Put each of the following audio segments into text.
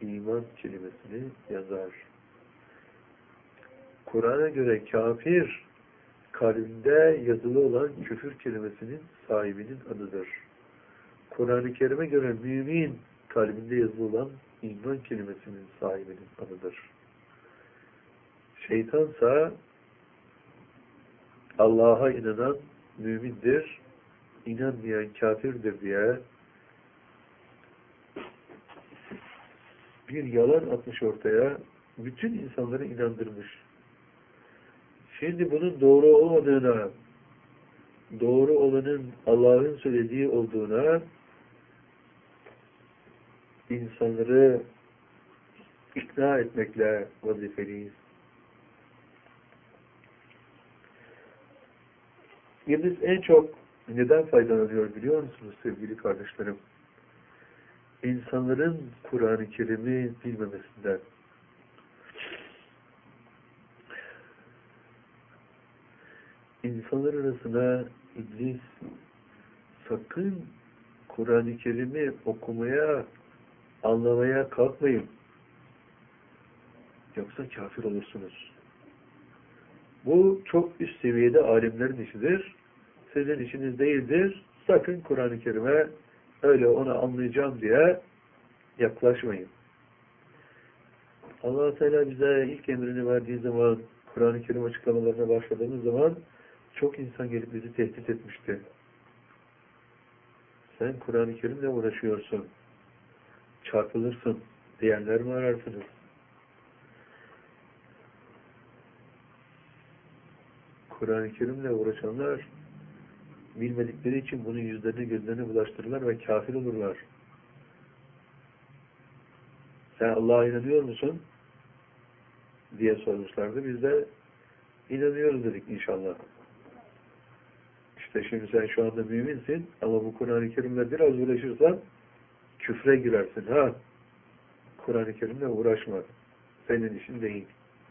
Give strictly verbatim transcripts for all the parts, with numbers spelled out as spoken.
iman kelimesini yazar. Kur'an'a göre kafir, kalbinde yazılı olan küfür kelimesinin sahibinin adıdır. Kur'an-ı Kerim'e göre mümin, kalbinde yazılı olan iman kelimesinin sahibinin adıdır. Şeytansa Allah'a inanan mümindir, inanmayan kafirdir diye bir yalan atmış ortaya, bütün insanları inandırmış. Şimdi bunun doğru olmadığına, doğru olanın Allah'ın söylediği olduğuna insanları ikna etmekle vazifeliyiz. Biz en çok neden faydalanıyor biliyor musunuz sevgili kardeşlerim? İnsanların Kur'an-ı Kerim'i bilmemesinden. İnsanlar arasına iblis sakın Kur'an-ı Kerim'i okumaya, anlamaya kalkmayın. Yoksa kafir olursunuz. Bu çok üst seviyede alimlerin işidir. Sizin işiniz değildir. Sakın Kur'an-ı Kerim'e öyle onu anlayacağım diye yaklaşmayın. Allah Teala bize ilk emrini verdiği zaman, Kur'an-ı Kerim açıklamalarına başladığımız zaman çok insan gelip bizi tehdit etmişti. Sen Kur'an-ı Kerim'le uğraşıyorsun, çarpılırsın diyenler mi ararsınız? Kur'an-ı Kerim'le uğraşanlar bilmedikleri için bunun yüzlerini gözlerini bulaştırırlar ve kafir olurlar. Sen Allah'a inanıyor musun? diye sormuşlardı. Biz de inanıyoruz dedik inşallah. İşte şimdi sen şu anda müminsin ama bu Kur'an-ı Kerim'le biraz uğraşırsan küfre girersin. Ha? Kur'an-ı Kerim'le uğraşma. Senin işin değil.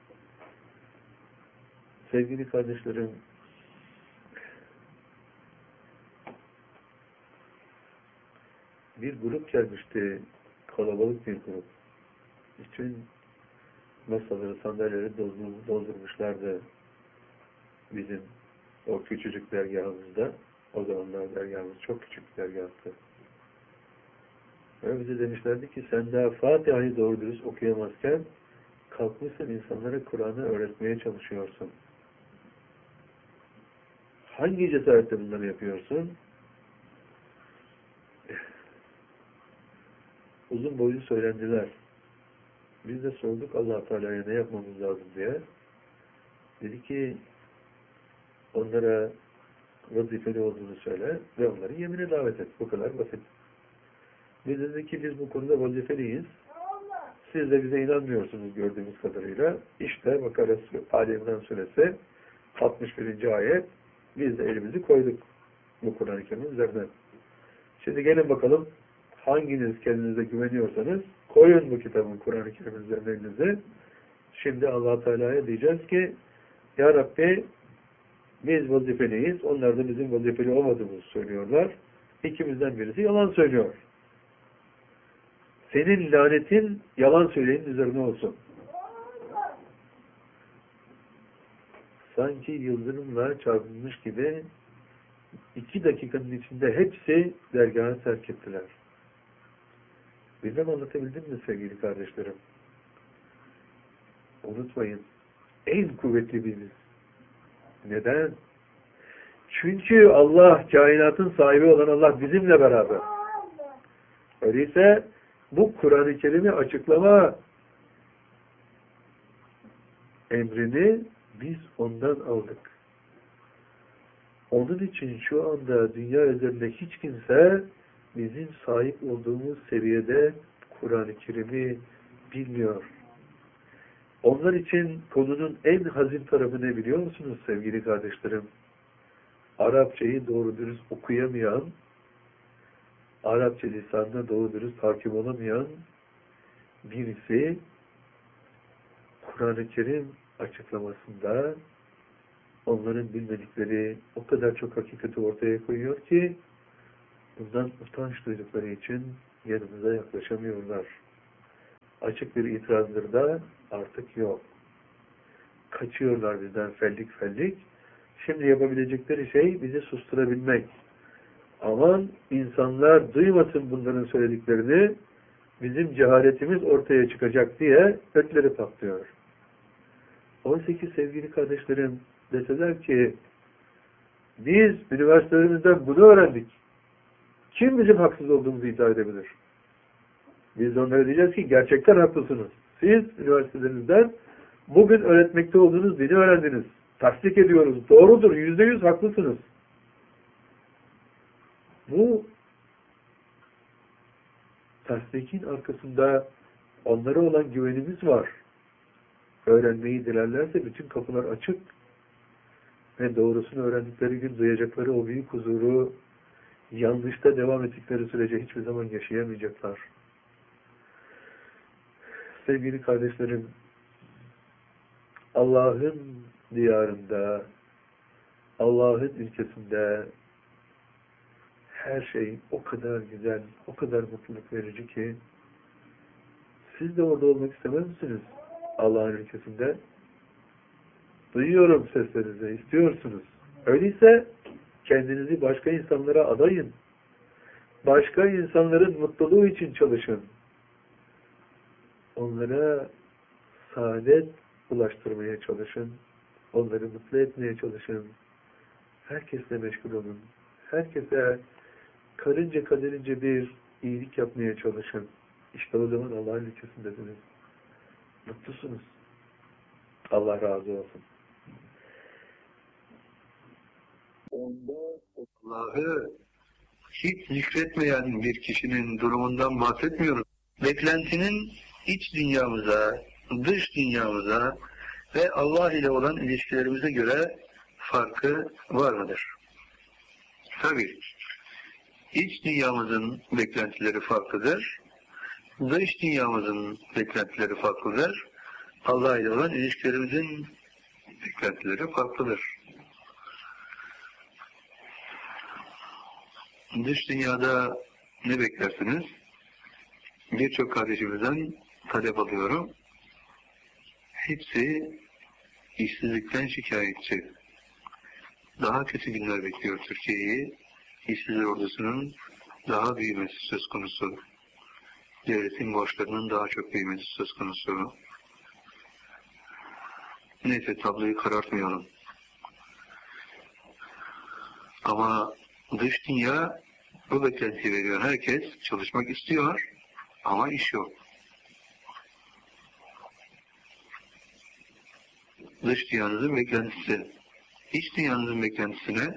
Sevgili kardeşlerim, bir grup gelmişti. Kalabalık bir grup. Bütün masaları, sandalyeleri doldurmuşlardı bizim o küçücük dergahımızda. O zamanlar dergahımız çok küçük bir dergahtı. Ve bize demişlerdi ki sen daha Fatiha'yı doğru dürüst okuyamazken kalkmışsın insanlara Kur'an'ı öğretmeye çalışıyorsun. Hangi cesaretle bunları yapıyorsun? Uzun boylu söylendiler. Biz de sorduk Allah Teala'ya ne yapmamız lazım diye. Dedi ki onlara vazifeli olduğunu söyle ve onları yemine davet et. Bu kadar basit. Biz dedik ki biz bu konuda vazifeliyiz. Siz de bize inanmıyorsunuz gördüğümüz kadarıyla. İşte Bakara Ali İmran suresi altmış birinci ayet. Biz de elimizi koyduk bu Kur'an-ı Kerim'in üzerine. Şimdi gelin bakalım hanginiz kendinize güveniyorsanız koyun bu kitabın Kur'an-ı Kerim'in üzerine elinizi. Şimdi Allah Teala'ya diyeceğiz ki Ya Rabbi biz vazifeliyiz. Onlar da bizim vazifeli olmadığımızı söylüyorlar. İkimizden birisi yalan söylüyor. Senin lanetin yalan söyleyenin üzerine olsun. Sanki yıldırımla çarpılmış gibi iki dakikanın içinde hepsi dergahı terk ettiler. Bilmem anlatabildim mi sevgili kardeşlerim? Unutmayın. En kuvvetli biziz. Neden? Çünkü Allah, kainatın sahibi olan Allah bizimle beraber. Öyleyse bu Kur'an-ı Kerim'i açıklama emrini biz ondan aldık. Onun için şu anda dünya üzerinde hiç kimse bizim sahip olduğumuz seviyede Kur'an-ı Kerim'i bilmiyor. Onlar için konunun en hazin tarafı ne biliyor musunuz sevgili kardeşlerim? Arapçayı doğru dürüst okuyamayan, Arapça lisanına doğru dürüst hakim olamayan birisi Kur'an-ı Kerim açıklamasında onların bilmedikleri o kadar çok hakikati ortaya koyuyor ki bundan utanç duydukları için yanımıza yaklaşamıyorlar. açık bir itirazları da artık yok. Kaçıyorlar bizden fellik fellik. Şimdi yapabilecekleri şey bizi susturabilmek. Aman insanlar duymasın bunların söylediklerini, bizim cehaletimiz ortaya çıkacak diye ötleri patlıyor. Oysa ki sevgili kardeşlerim, deseler ki biz üniversitelerimizden bunu öğrendik. Kim bizim haksız olduğumuzu iddia edebilir? Biz onlara diyeceğiz ki gerçekten haklısınız. Siz üniversitelerinizden bugün öğretmekte olduğunuz dini öğrendiniz. Tasdik ediyoruz. Doğrudur. Yüzde yüz haklısınız. Bu tasdikin arkasında onlara olan güvenimiz var. Öğrenmeyi dilerlerse bütün kapılar açık ve doğrusunu öğrendikleri gün duyacakları o büyük huzuru yanlışta devam ettikleri sürece hiçbir zaman yaşayamayacaklar. Sevgili kardeşlerim, Allah'ın diyarında, Allah'ın ülkesinde her şey o kadar güzel, o kadar mutluluk verici ki siz de orada olmak istemez misiniz? Allah'ın ülkesinde. Duyuyorum seslerinizi, istiyorsunuz. Öyleyse kendinizi başka insanlara adayın. Başka insanların mutluluğu için çalışın. Onlara saadet ulaştırmaya çalışın. Onları mutlu etmeye çalışın. Herkesle meşgul olun. Herkese karınca kaderince bir iyilik yapmaya çalışın. İşte o zaman Allah'ın ülkesindesiniz. Mutlusunuz. Allah razı olsun. Onda Allah'ı hiç zikretmeyen bir kişinin durumundan bahsetmiyoruz. Beklentinin iç dünyamıza, dış dünyamıza ve Allah ile olan ilişkilerimize göre farkı var mıdır? Tabii. İç dünyamızın beklentileri farklıdır. Dış dünyamızın beklentileri farklıdır. Allah ile olan ilişkilerimizin beklentileri farklıdır. Dış dünyada ne beklersiniz? Birçok kardeşimizden talep alıyorum. Hepsi işsizlikten şikayetçi. Daha kötü günler bekliyor Türkiye'yi. İşsizler ordusunun daha büyümesi söz konusu. Devletin borçlarının daha çok büyümesi söz konusu. Neyse tabloyu karartmayalım. Ama dış dünya bu beklentiyi veriyor. Herkes çalışmak istiyor ama iş yok. Dış dünyanızın beklentisi. İç dünyanızın beklentisine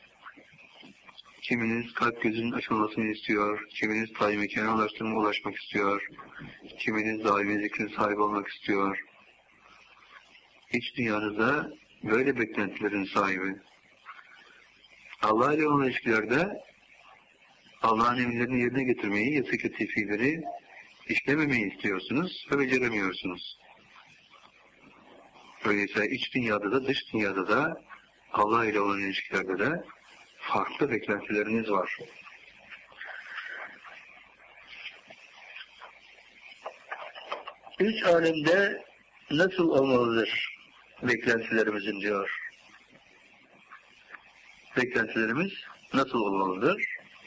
kiminiz kalp gözünün açılmasını istiyor, kiminiz daimi kenalaştırma ulaşmak istiyor, kiminiz daimi zikrin sahibi olmak istiyor. İç dünyanızda böyle beklentilerin sahibi. Allah ile olan ilişkilerde Allah'ın emirlerini yerine getirmeyi, yasak ettiği fiilleri işlememeyi istiyorsunuz ve beceremiyorsunuz. Öyleyse iç dünyada da dış dünyada da Allah ile olan ilişkilerde de farklı beklentileriniz var. Üç alemde nasıl olmalıdır beklentilerimizin diyor. Beklentilerimiz nasıl olmalıdır?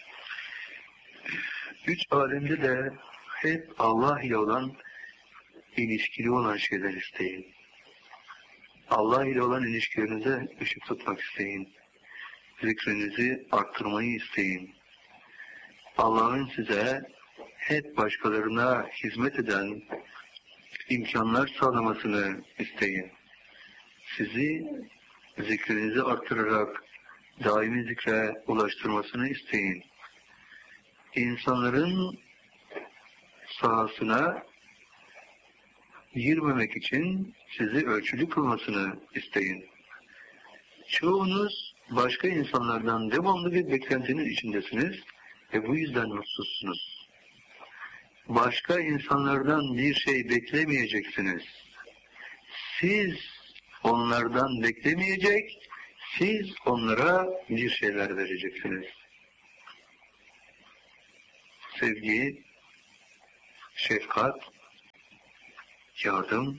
Üç alemde de hep Allah ile olan ilişkili olan şeyler isteyin. Allah ile olan ilişkilerinize ışık tutmak isteyin. Zikrinizi arttırmayı isteyin. Allah'ın size hep başkalarına hizmet eden imkanlar sağlamasını isteyin. Sizi zikrinizi arttırarak daimi zikre ulaştırmasını isteyin. İnsanların sahasına girmemek için sizi ölçülü kılmasını isteyin. Çoğunuz başka insanlardan devamlı bir beklentinin içindesiniz ve bu yüzden mutsuzsunuz. Başka insanlardan bir şey beklemeyeceksiniz. Siz onlardan beklemeyecek, siz onlara bir şeyler vereceksiniz. Sevgi, şefkat, yardım.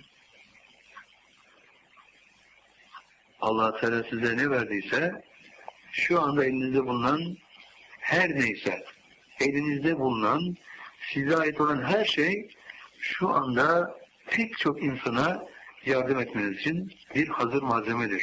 Allah Teala size ne verdiyse, şu anda elinizde bulunan her neyse, elinizde bulunan, size ait olan her şey, şu anda pek çok insana yardım etmeniz için bir hazır malzemedir.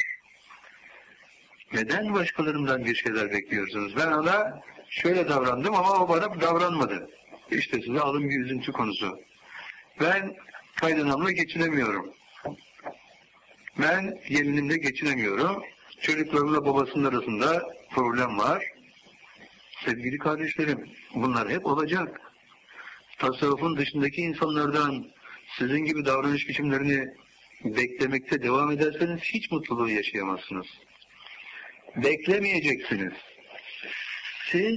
Neden başkalarından bir şeyler bekliyorsunuz? Ben ona şöyle davrandım ama o bana davranmadı. İşte size alın bir üzüntü konusu. Ben kaynanamla geçinemiyorum. Ben gelinimle geçinemiyorum. Çocuklarımla babasının arasında problem var. Sevgili kardeşlerim, bunlar hep olacak. Tasavvufun dışındaki insanlardan sizin gibi davranış biçimlerini beklemekte devam ederseniz hiç mutluluğu yaşayamazsınız. Beklemeyeceksiniz. Siz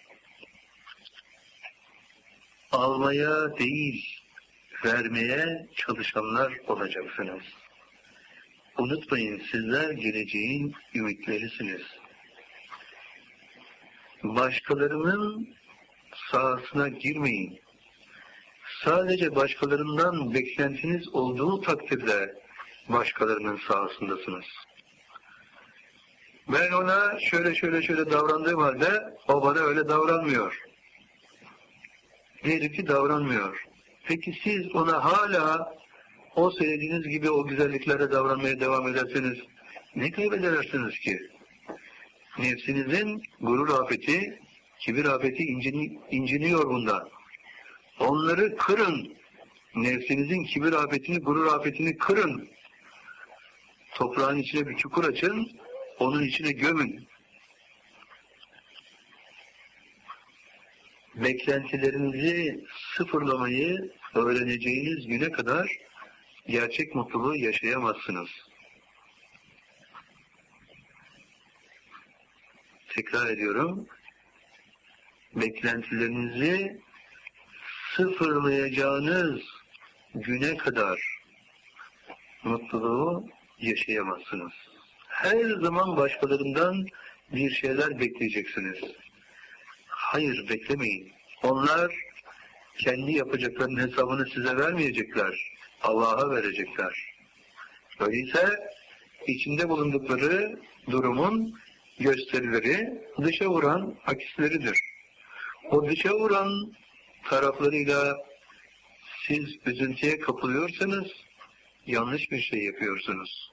almaya değil, vermeye çalışanlar olacaksınız. Unutmayın, sizler geleceğin ümitlerisiniz. Başkalarının sahasına girmeyin. Sadece başkalarından beklentiniz olduğu takdirde başkalarının sahasındasınız. Ben ona şöyle şöyle şöyle davrandığım halde o bana öyle davranmıyor. Diyelim ki davranmıyor. Peki siz ona hala o söylediğiniz gibi o güzelliklere davranmaya devam ederseniz ne kaybedersiniz ki? Nefsinizin gurur afeti, kibir afeti incini, inciniyor bundan. Onları kırın. Nefsinizin kibir afetini, gurur afetini kırın. Toprağın içine bir çukur açın, onun içine gömün. Beklentilerinizi sıfırlamayı öğreneceğiniz güne kadar gerçek mutluluğu yaşayamazsınız. Tekrar ediyorum. Beklentilerinizi sıfırlayacağınız güne kadar mutluluğu yaşayamazsınız. Her zaman başkalarından bir şeyler bekleyeceksiniz. Hayır, beklemeyin. Onlar kendi yapacaklarının hesabını size vermeyecekler. Allah'a verecekler. Öyleyse içinde bulundukları durumun gösterileri dışa vuran akisleridir. O dışa vuran taraflarıyla siz üzüntüye kapılıyorsanız yanlış bir şey yapıyorsunuz.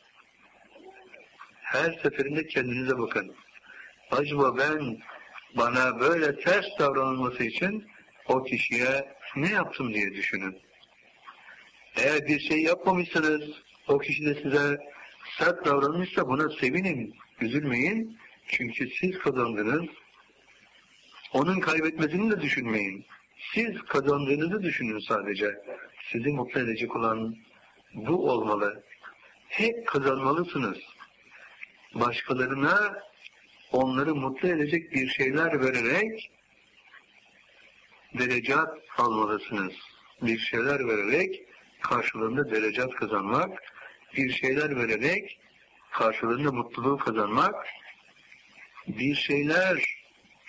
Her seferinde kendinize bakın. Acaba ben bana böyle ters davranılması için o kişiye ne yaptım diye düşünün. Eğer bir şey yapmamışsınız, o kişi de size sert davranmışsa buna sevinin, üzülmeyin. Çünkü siz kazandınız. Onun kaybetmesini de düşünmeyin. Siz kazandığınızı düşünün sadece. Sizi mutlu edecek olan bu olmalı. Hep kazanmalısınız. Başkalarına onları mutlu edecek bir şeyler vererek derecat almalısınız. Bir şeyler vererek karşılığında derecat kazanmak, bir şeyler vererek karşılığında mutluluğu kazanmak, bir şeyler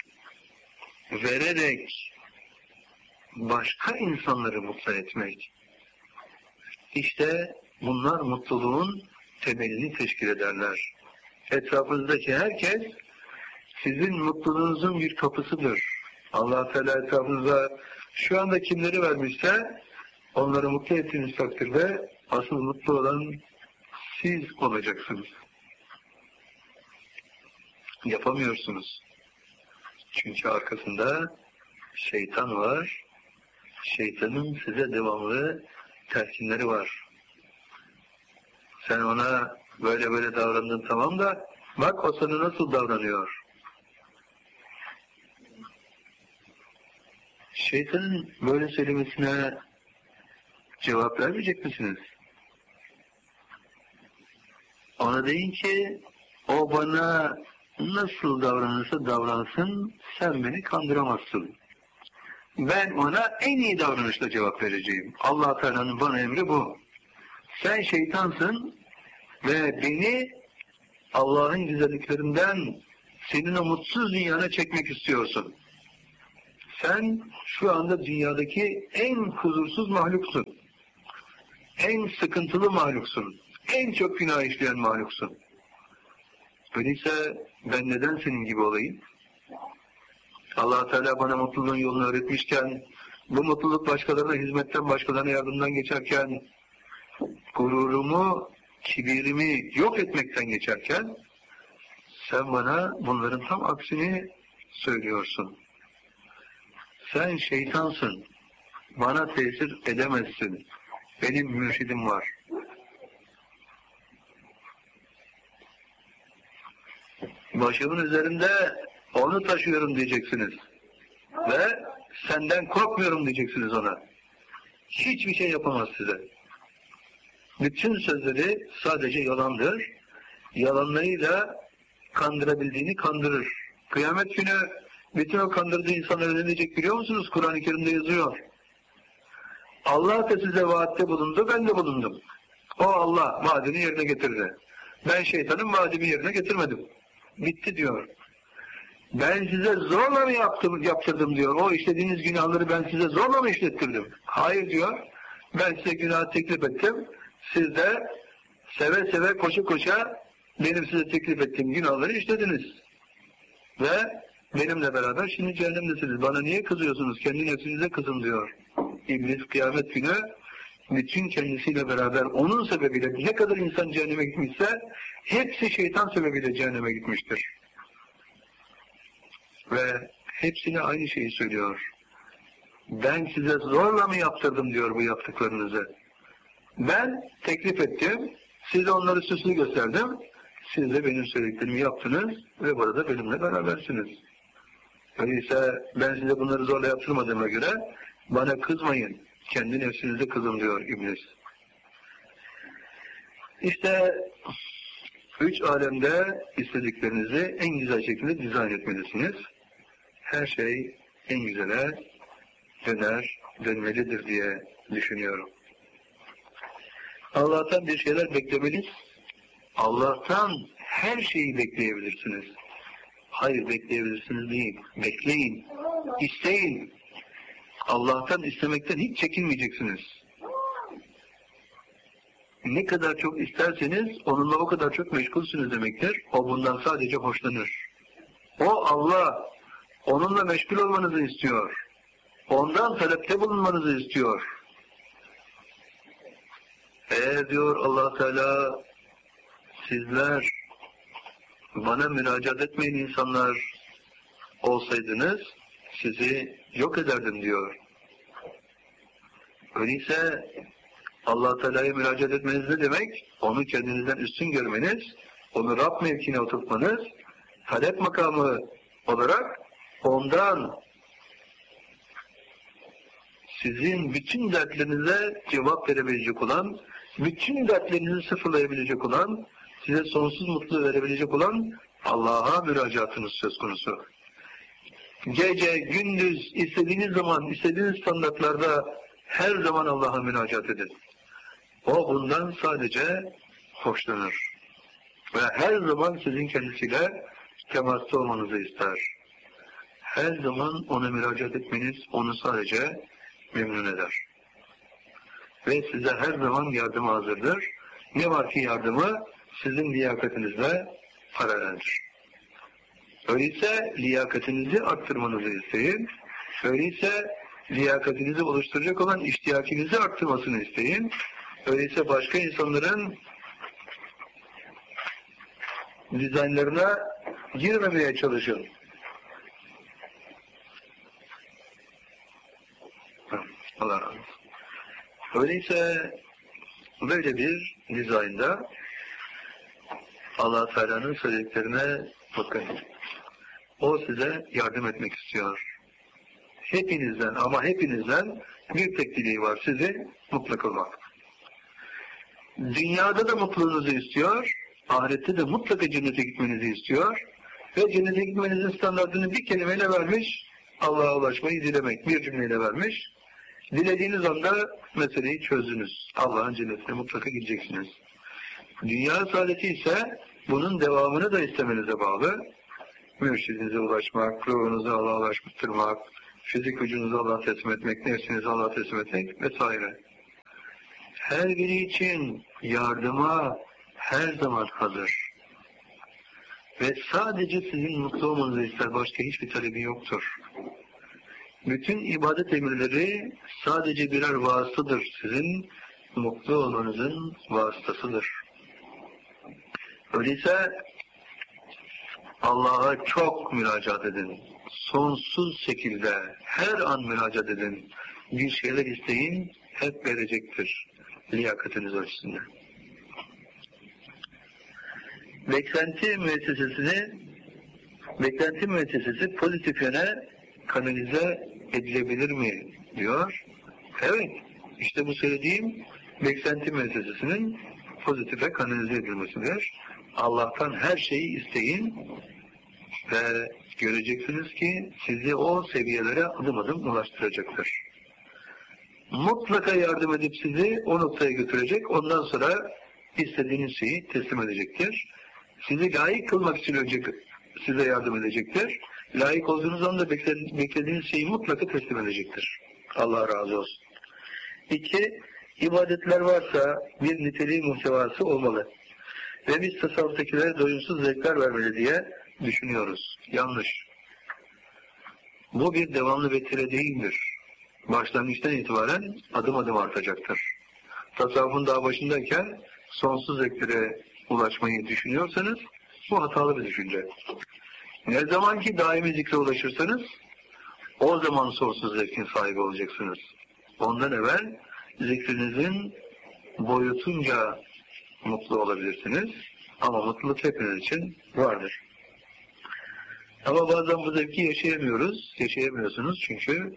vererek başka insanları mutlu etmek. İşte bunlar mutluluğun temelini teşkil ederler. Etrafınızdaki herkes sizin mutluluğunuzun bir kapısıdır. Allah Teala etrafınıza şu anda kimleri vermişse onları mutlu ettiğiniz takdirde asıl mutlu olan siz olacaksınız. Yapamıyorsunuz. Çünkü arkasında şeytan var. Şeytanın size devamlı telkinleri var. Sen ona böyle böyle davrandın tamam da bak o sana nasıl davranıyor. Şeytanın böyle söylemesine cevap vermeyecek misiniz? Ona deyin ki o bana nasıl davranırsa davransın sen beni kandıramazsın. Ben ona en iyi davranışla cevap vereceğim. Allah Teala'nın bana emri bu. Sen şeytansın ve beni Allah'ın güzelliklerinden senin o mutsuz dünyana çekmek istiyorsun. Sen şu anda dünyadaki en huzursuz mahluksun. en sıkıntılı mahluksun. En çok günah işleyen mahluksun. Öyleyse ben neden senin gibi olayım? Allah Teala bana mutluluğun yolunu öğretmişken, bu mutluluk başkalarına hizmetten, başkalarına yardımdan geçerken, gururumu, kibirimi yok etmekten geçerken, sen bana bunların tam aksini söylüyorsun. Sen şeytansın, bana tesir edemezsin, benim mürşidim var. Başımın üzerinde onu taşıyorum diyeceksiniz. Ve senden korkmuyorum diyeceksiniz ona. Hiçbir şey yapamaz size. Bütün sözleri sadece yalandır. Yalanlarıyla kandırabildiğini kandırır. Kıyamet günü bütün o kandırdığı insanlar ne diyecek biliyor musunuz? Kur'an-ı Kerim'de yazıyor. Allah da size vaatte bulundu, ben de bulundum. O Allah vaadini yerine getirdi. Ben şeytanın vaadimi yerine getirmedim. Bitti diyor. Ben size zorla mı yaptım, yaptırdım diyor. O işlediğiniz günahları ben size zorla mı işlettirdim? Hayır diyor. Ben size günah teklif ettim. Siz de seve seve koşa koşa benim size teklif ettiğim günahları işlediniz. Ve benimle beraber şimdi cehennemdesiniz. Bana niye kızıyorsunuz? Kendi nefsinize kızın diyor. İblis kıyamet günü bütün kendisiyle beraber onun sebebiyle ne kadar insan cehenneme gitmişse hepsi şeytan sebebiyle cehenneme gitmiştir. Ve hepsine aynı şeyi söylüyor. Ben size zorla mı yaptırdım diyor bu yaptıklarınızı. Ben teklif ettim, size onları süslü gösterdim, siz de benim söylediklerimi yaptınız ve burada benimle berabersiniz. Öyleyse ben size bunları zorla yaptırmadığıma göre bana kızmayın, kendi nefsinize kızın diyor İblis. İşte üç alemde istediklerinizi en güzel şekilde dizayn etmelisiniz. Her şey en güzele döner, dönmelidir diye düşünüyorum. Allah'tan bir şeyler beklemeliyiz. Allah'tan her şeyi bekleyebilirsiniz. Hayır bekleyebilirsiniz değil. Bekleyin, isteyin. Allah'tan istemekten hiç çekinmeyeceksiniz. Ne kadar çok isterseniz onunla o kadar çok meşgulsünüz demektir. O bundan sadece hoşlanır. O Allah, onunla meşgul olmanızı istiyor. Ondan talepte bulunmanızı istiyor. Eğer diyor Allah Teala sizler bana müracaat etmeyen insanlar olsaydınız sizi yok ederdim diyor. Öyleyse Allah Teala'ya müracaat etmeniz ne demek? Onu kendinizden üstün görmeniz, onu Rab mevkine oturtmanız, talep makamı olarak ondan sizin bütün dertlerinize cevap verebilecek olan, bütün dertlerinizi sıfırlayabilecek olan, size sonsuz mutluluğu verebilecek olan Allah'a müracaatınız söz konusu. Gece, gündüz, istediğiniz zaman, istediğiniz standartlarda her zaman Allah'a müracaat edin. O bundan sadece hoşlanır. Ve her zaman sizin kendisiyle temasta olmanızı ister. Her zaman ona müracaat etmeniz onu sadece memnun eder. Ve size her zaman yardım hazırdır. Ne var ki yardımı sizin liyakatinizle paraleldir. Öyleyse liyakatinizi arttırmanızı isteyin. Öyleyse liyakatinizi oluşturacak olan iştiyakinizi arttırmasını isteyin. Öyleyse başka insanların dizaynlarına girmemeye çalışın. Allah razı olsun. Öyleyse böyle bir dizaynda Allah Teala'nın söylediklerine bakın. O size yardım etmek istiyor. Hepinizden ama hepinizden bir tek dileği var. Sizi mutlu kılmak. Dünyada da mutluluğunuzu istiyor. Ahirette de mutlaka cennete gitmenizi istiyor. Ve cennete gitmenizin standartını bir kelimeyle vermiş. Allah'a ulaşmayı dilemek. Bir cümleyle vermiş. Dilediğiniz anda meseleyi çözdünüz. Allah'ın cennetine mutlaka gideceksiniz. Dünya saadeti ise bunun devamını da istemenize bağlı. Mürşidinize ulaşmak, ruhunuzu Allah'a ulaştırmak, fizik gücünüzü Allah'a teslim etmek, nefsinizi Allah'a teslim etmek vesaire. her biri için yardıma her zaman hazır. Ve sadece sizin mutlu olmanızı ister, başka hiçbir talebi yoktur. Bütün ibadet emirleri sadece birer vasıtadır. Sizin mutlu olmanızın vasıtasıdır. Öyleyse Allah'a çok müracaat edin. Sonsuz şekilde her an müracaat edin. Bir şeyler isteyin, hep verecektir. Liyakatiniz ölçüsünde. Beklenti müessesesini, beklenti müessesesi pozitif yöne kanalize edilebilir mi diyor. Evet, işte bu söylediğim beklenti müessesesinin pozitife kanalize edilmesidir. Allah'tan her şeyi isteyin ve göreceksiniz ki sizi o seviyelere adım adım ulaştıracaktır. Mutlaka yardım edip sizi o noktaya götürecek, ondan sonra istediğiniz şeyi teslim edecektir. Sizi layık kılmak için önce size yardım edecektir. Layık olduğunuz anda beklediğiniz şeyi mutlaka teslim edecektir. Allah razı olsun. İki, ibadetler varsa bir niteliği muhtevası olmalı. Ve biz tasavvuftakilere doyumsuz zevkler vermeli diye düşünüyoruz. Yanlış. Bu bir devamlı vetire değildir. Başlangıçtan itibaren adım adım artacaktır. Tasavvufun daha başındayken sonsuz zevklere ulaşmayı düşünüyorsanız bu hatalı bir düşünce. Ne zaman ki daimi zikre ulaşırsanız o zaman sonsuz zevkin sahibi olacaksınız. Ondan evvel zikrinizin boyutunca mutlu olabilirsiniz ama mutluluk hepiniz için vardır. Ama bazen bu zevki yaşayamıyoruz, yaşayamıyorsunuz çünkü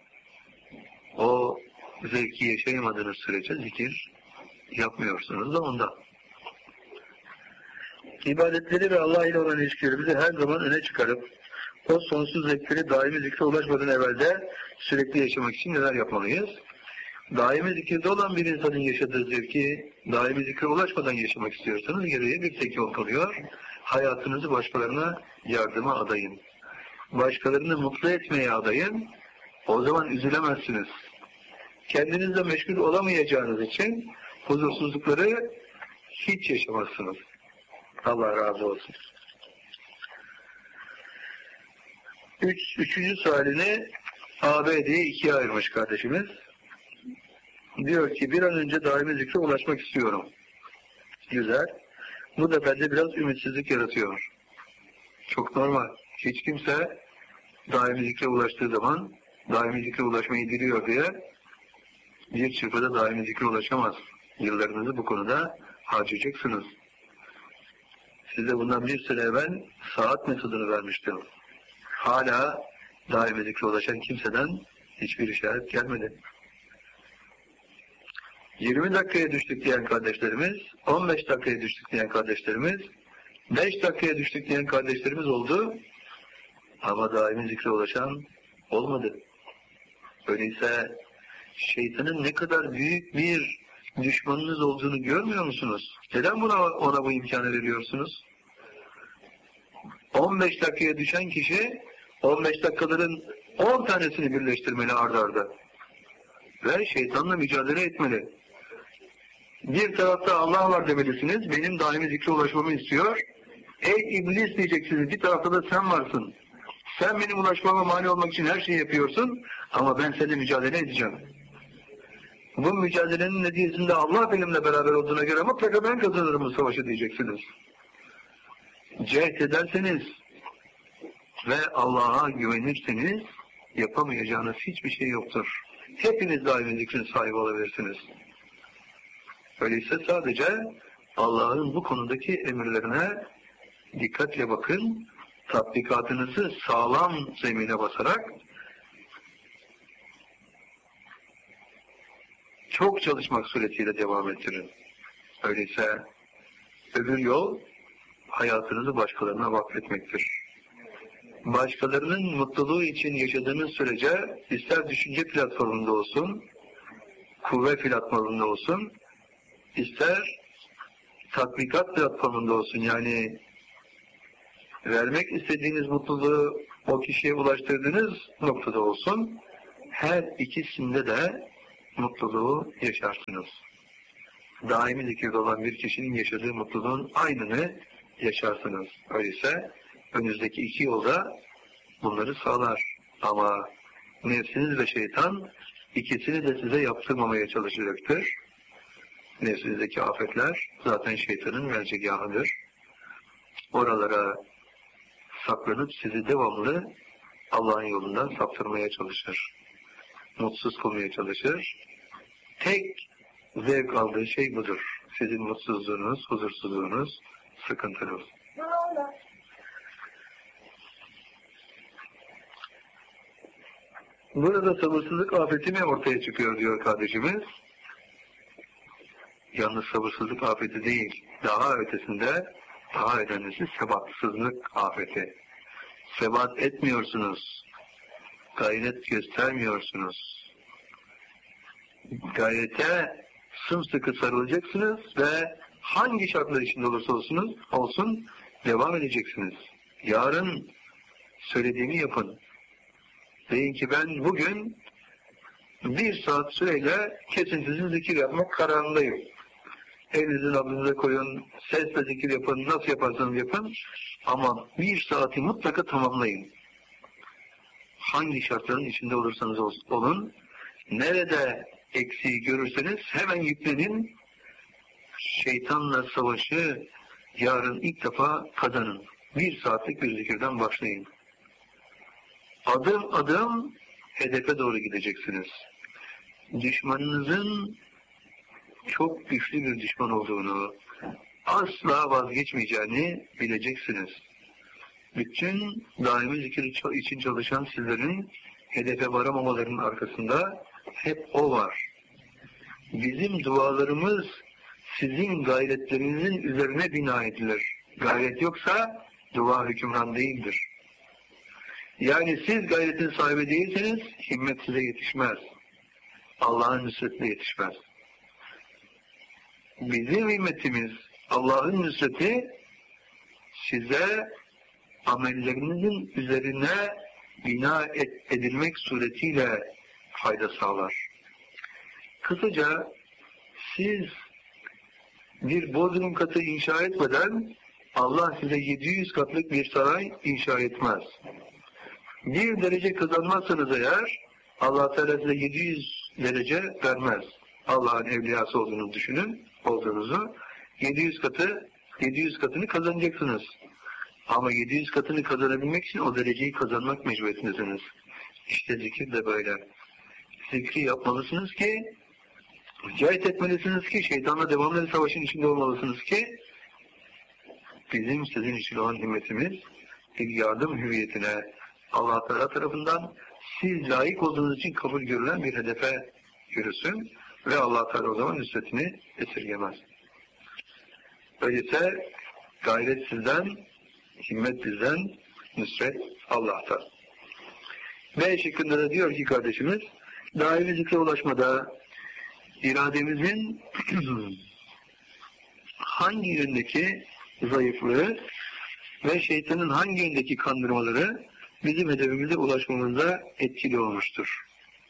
o zevki yaşayamadığınız sürece zikir yapmıyorsunuz da ondan. İbadetleri ve Allah ile olan ilişkilerimizi her zaman öne çıkarıp o sonsuz zevkleri daimi zikre ulaşmadan evvel de sürekli yaşamak için neler yapmalıyız? Daimi zikirde olan bir insanın yaşadığı zevki daimi zikre ulaşmadan yaşamak istiyorsanız geriye bir tek yol kalıyor. Hayatınızı başkalarına yardıma adayın. Başkalarını mutlu etmeye adayın. O zaman üzülemezsiniz. Kendinizle meşgul olamayacağınız için huzursuzlukları hiç yaşamazsınız. Allah razı olsun. Üç, üçüncü sualini A B diye ikiye ayırmış kardeşimiz. Diyor ki bir an önce daimi zikre ulaşmak istiyorum. Güzel. Bu da bende biraz ümitsizlik yaratıyor. Çok normal. Hiç kimse daimi zikre ulaştığı zaman daimi zikre ulaşmayı diliyor diye bir çırpıda daimi zikre ulaşamaz. Yıllarınızı bu konuda harcayacaksınız. Size bundan bir sene evvel saat metodunu vermiştim. Hala daimi zikre ulaşan kimseden hiçbir işaret gelmedi. yirmi dakikaya düştük diyen kardeşlerimiz, on beş dakikaya düştük diyen kardeşlerimiz, beş dakikaya düştük diyen kardeşlerimiz oldu. Ama daimi zikre ulaşan olmadı. Öyleyse şeytanın ne kadar büyük bir düşmanınız olduğunu görmüyor musunuz? Neden buna, ona bu imkanı veriyorsunuz? on beş dakikaya düşen kişi on beş dakikaların on tanesini birleştirmeli ard arda. Ve şeytanla mücadele etmeli. Bir tarafta Allah var demelisiniz, benim daimi zikre ulaşmamı istiyor. Ey iblis diyeceksiniz, bir tarafta da sen varsın. Sen benim ulaşmama mani olmak için her şeyi yapıyorsun ama ben seninle mücadele edeceğim. Bu mücadelenin neticesinde Allah benimle beraber olduğuna göre mutlaka ben kazanırım bu savaşı diyeceksiniz. Cehd ederseniz ve Allah'a güvenirseniz yapamayacağınız hiçbir şey yoktur. Hepiniz daimi zikrin sahibi olabilirsiniz. Öyleyse sadece Allah'ın bu konudaki emirlerine dikkatle bakın, tatbikatınızı sağlam zemine basarak çok çalışmak suretiyle devam ettirin. Öyleyse öbür yol hayatınızı başkalarına vakfetmektir. Başkalarının mutluluğu için yaşadığınız sürece ister düşünce platformunda olsun, kuvve platformunda olsun, ister tatbikat platformunda olsun, yani vermek istediğiniz mutluluğu o kişiye ulaştırdığınız noktada olsun, her ikisinde de mutluluğu yaşarsınız. daimi zikirde olan bir kişinin yaşadığı mutluluğun aynını yaşarsınız. Öyleyse önünüzdeki iki yolda bunları sağlar. Ama nefsiniz ve şeytan ikisini de size yaptırmamaya çalışacaktır. Nefsinizdeki afetler zaten şeytanın mercegahıdır. Oralara saklanıp sizi devamlı Allah'ın yolundan saptırmaya çalışır. Mutsuz kılmaya çalışır. Tek zevk aldığı şey budur. Sizin mutsuzluğunuz, huzursuzluğunuz, sıkıntınız. Burada sabırsızlık afeti mi ortaya çıkıyor diyor kardeşimiz. Yalnız sabırsızlık afeti değil, daha ötesinde, daha önemlisi sebatsızlık afeti. Sebat etmiyorsunuz, gayret göstermiyorsunuz. Gayrete sımsıkı sarılacaksınız ve hangi şartlar içinde olursa olsunuz, olsun devam edeceksiniz. Yarın söylediğimi yapın. Deyin ki ben bugün bir saat süreyle kesintisiz zikir yapmak kararındayım. Elinizin nabzınıza koyun, sesle zikir yapın, nasıl yaparsanız yapın. Ama bir saati mutlaka tamamlayın. Hangi şartların içinde olursanız olun, nerede eksiği görürseniz hemen yüklenin. Şeytanla savaşı yarın ilk defa kazanın. Bir saatlik bir zikirden başlayın. Adım adım hedefe doğru gideceksiniz. Düşmanınızın çok güçlü bir düşman olduğunu, asla vazgeçmeyeceğini bileceksiniz. Bütün daimi zikir için çalışan sizlerin hedefe varamamalarının arkasında hep o var. Bizim dualarımız sizin gayretlerinizin üzerine bina edilir. Gayret yoksa dua hükümran değildir. Yani siz gayretin sahibi değilseniz himmet size yetişmez. Allah'ın nusretine yetişmez. Bizim himmetimiz, Allah'ın nusreti size amellerinizin üzerine bina edilmek suretiyle fayda sağlar. Kısaca siz bir bodrum katı inşa etmeden Allah size yedi yüz katlık bir saray inşa etmez. Bir derece kazanmazsanız eğer Allah Teala size yedi yüz derece vermez. Allah'ın evliyası olduğunu düşünün, olduğunuzu. yedi yüz katı, yedi yüz katını kazanacaksınız. Ama yedi yüz katını kazanabilmek için o dereceyi kazanmak mecburiyetindesiniz. İşte zikir de böyle. Zikri yapmalısınız ki, cahit etmelisiniz ki, şeytanla devamlı savaşın içinde olmalısınız ki, bizim sizin için olan himmetimiz, bir yardım hüviyetine, Allah Teala tarafından siz layık olduğunuz için kabul görülen bir hedefe yürüsün ve Allah Teala o zaman nüsretini esirgemez. Öyleyse gayret sizden, himmet bizden, nüsret Allah'tan. B şıkkında da diyor ki kardeşimiz, daimi zikre ulaşmada irademizin hangi yöndeki zayıflığı ve şeytanın hangi yöndeki kandırmaları bizim hedefimize ulaşmamıza etkili olmuştur.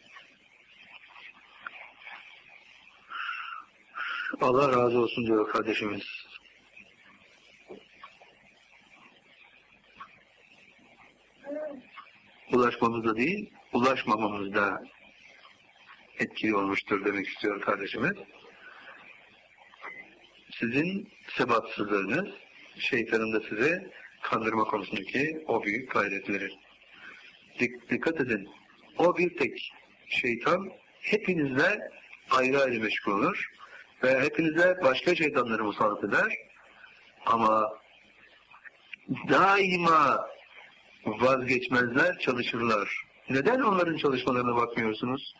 Allah razı olsun diyor kardeşimiz. Ulaşmamızda değil, ulaşmamamızda etkili olmuştur demek istiyor kardeşimiz. Sizin sebatsızlığınız, şeytanın da size kandırma konusundaki o büyük gayretleri. Dik- dikkat edin, o bir tek şeytan hepinizle ayrı ayrı meşgul olur ve hepinize başka şeytanları musallat eder ama daima vazgeçmezler, çalışırlar. Neden onların çalışmalarına bakmıyorsunuz?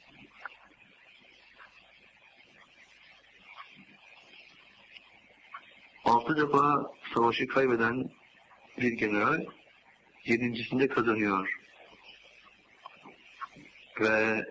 Altı defa savaşı kaybeden bir general yedincisinde kazanıyor. Ve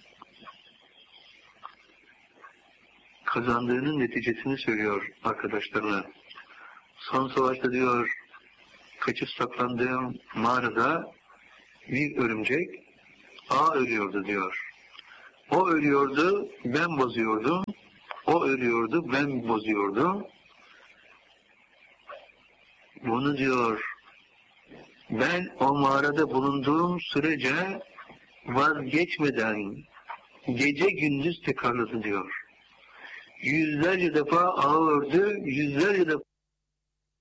kazandığının neticesini söylüyor arkadaşlarına. Son savaşta diyor, kaçıp saklandığım mağarada bir örümcek ağ örüyordu diyor. O örüyordu, ben bozuyordum. O ölüyordu, ben bozuyordum. Bunu diyor, ben o mağarada bulunduğum sürece vazgeçmeden gece gündüz tekrarladı diyor. Yüzlerce defa ağırdı, yüzlerce defa